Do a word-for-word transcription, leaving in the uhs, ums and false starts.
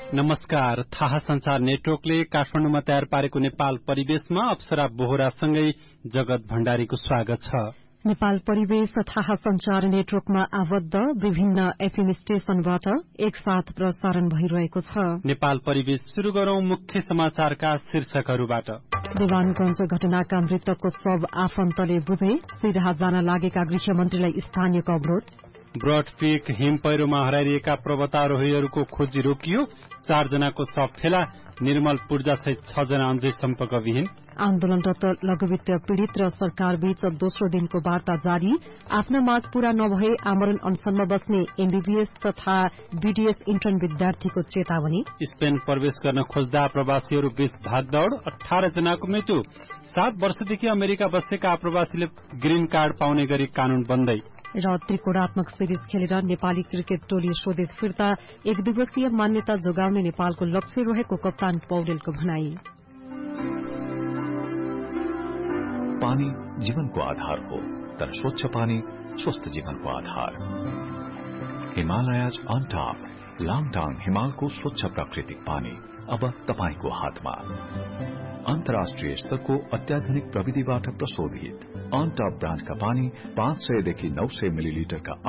नमस्कार। थाहा संचार नेटवर्कले काठमाडौँमा तयार पारेको नेपाल परिवेशमा अप्सरा बोहरासँगै जगत भण्डारीको स्वागत छ। नेपाल परिवेश थाहा संचार नेटवर्कमा आबद्ध विभिन्न एफएम स्टेशनबाट एकसाथ प्रसारण भइरहेको छ। नेपाल परिवेश शुरू गरौं मुख्य समाचारका शीर्षकहरूबाट। देवानगंज घटनाका मृतकको शव आफन्तले बुझे, सिराहा जान लागेका गृहमन्त्रीलाई स्थानीयको अवरोध। ब्रडपीक हिम पहिरोमा हराइरहेका पर्वतारोहीहरूको खोजी रोकियो, चार जनाको शव फेला, निर्मल पूर्जा सहित छ जना अझै सम्पर्कविहीन। आन्दोलनरत लघुवित्त पीड़ित र सरकार बीच दोस्रो दिनको वार्ता जारी, आफ्ना माग पूरा नभए आमरण अनसनमा बस्ने एमबीबीएस तथा बीडीएस इन्टर्न विद्यार्थीको चेतावनी। स्पेन प्रवेश गर्न खोज्दा प्रवासीहरू बीच भागदौड़, अठार जनाको मृत्यु। सात वर्षदेखि अमेरिका बसेका आप्रवासीले ग्रीन कार्ड पाउने गरी कानून बन्दै। र त्रिकोणात्मक सिरिज खेलेर नेपाली क्रिकेट टोली स्वदेश फिर्ता, एक दिवसीय मान्यता जोगाउने नेपालको लक्ष्य रहेको कप्तान पौडेलको भनाई। पानी जीवनको आधार हो, तर स्वच्छ पानी स्वस्थ जीवनको आधार। हिमालयज अन टप, लाङटाङ हिमालको स्वच्छ प्राकृतिक पानी अब तपाईको हातमा। अन्तर्राष्ट्रिय स्तरको अत्याधुनिक प्रविधिबाट प्रशोधित अन टप ब्रान्डका पानी पाँच सय देखि नौ सय मिलिलिटरका